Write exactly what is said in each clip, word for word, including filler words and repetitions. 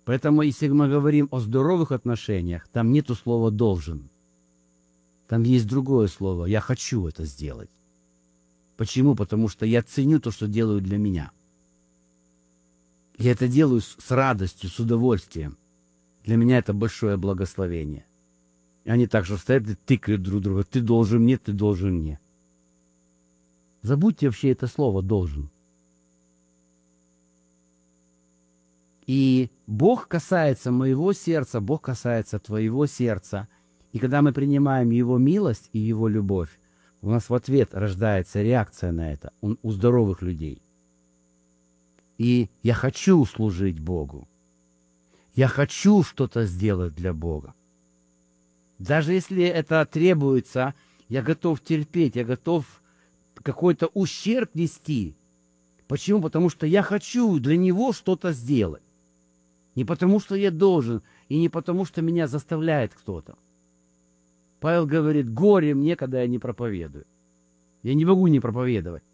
Поэтому, если мы говорим о здоровых отношениях, там нету слова «должен». Там есть другое слово «я хочу это сделать». Почему? Потому что я ценю то, что делают для меня. Я это делаю с, с радостью, с удовольствием. Для меня это большое благословение. И они также стоят и тыкают друг друга. Ты должен мне, ты должен мне. Забудьте вообще это слово «должен». И Бог касается моего сердца, Бог касается твоего сердца. И когда мы принимаем Его милость и Его любовь, у нас в ответ рождается реакция на это у, у здоровых людей. И я хочу служить Богу. Я хочу что-то сделать для Бога. Даже если это требуется, я готов терпеть, я готов какой-то ущерб нести. Почему? Потому что я хочу для Него что-то сделать. Не потому, что я должен, и не потому, что меня заставляет кто-то. Павел говорит, горе мне, когда я не проповедую. Я не могу не проповедовать.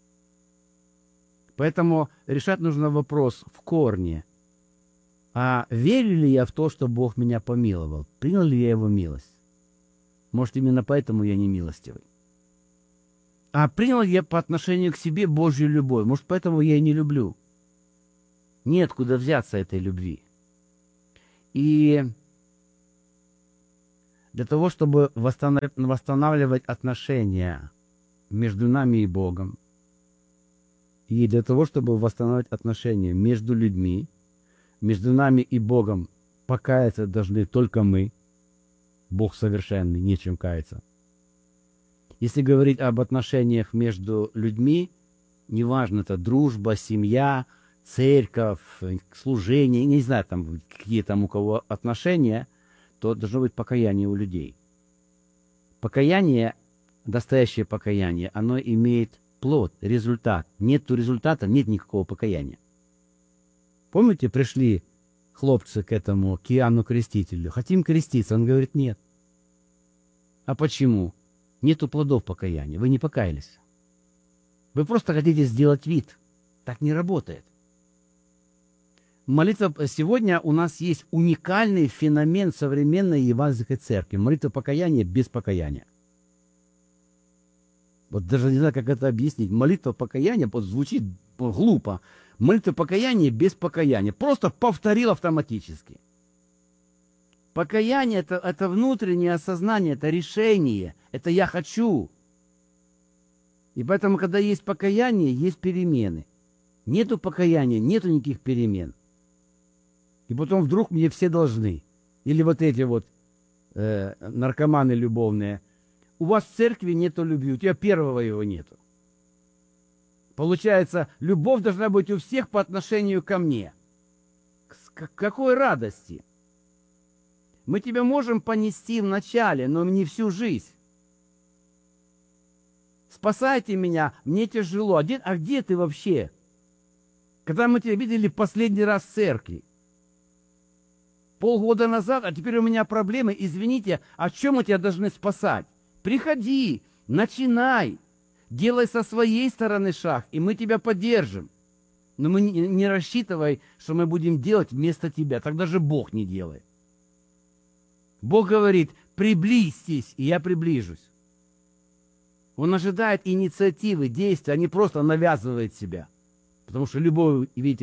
Поэтому решать нужно вопрос в корне. А верю ли я в то, что Бог меня помиловал? Принял ли я Его милость? Может, именно поэтому я не милостивый. А принял ли я по отношению к себе Божью любовь? Может, поэтому я и не люблю? Нет куда взяться этой любви. И для того, чтобы восстанавливать отношения между нами и Богом, и для того, чтобы восстановить отношения между людьми, между нами и Богом, покаяться должны только мы. Бог совершенный, нечем каяться. Если говорить об отношениях между людьми, неважно, это дружба, семья, церковь, служение, не знаю, там, какие там у кого отношения, то должно быть покаяние у людей. Покаяние, настоящее покаяние, оно имеет плод, результат. Нету результата, нет никакого покаяния. Помните, пришли хлопцы к этому, к Иоанну Крестителю. Хотим креститься. Он говорит, нет. А почему? Нету плодов покаяния. Вы не покаялись. Вы просто хотите сделать вид. Так не работает. Молитва сегодня у нас есть уникальный феномен современной евангельской церкви. Молитва покаяния без покаяния. Вот даже не знаю, как это объяснить. Молитва покаяния вот звучит глупо. Молитва покаяния без покаяния. Просто повторил автоматически. Покаяние это, это внутреннее осознание, это решение, это я хочу. И поэтому, когда есть покаяние, есть перемены. Нету покаяния, нету никаких перемен. И потом вдруг мне все должны. Или вот эти вот э, наркоманы любовные. У вас в церкви нету любви, у тебя первого его нету. Получается, любовь должна быть у всех по отношению ко мне. К какой радости! Мы тебя можем понести в начале, но не всю жизнь. Спасайте меня, мне тяжело. А где, а где ты вообще? Когда мы тебя видели последний раз в церкви? Полгода назад, а теперь у меня проблемы. Извините, о чем мы тебя должны спасать? Приходи, начинай, делай со своей стороны шаг, и мы тебя поддержим. Но мы не, не рассчитывай, что мы будем делать вместо тебя. Тогда же Бог не делает. Бог говорит, приблизьтесь, и я приближусь. Он ожидает инициативы, действия, а не просто навязывает себя. Потому что любовь, видите,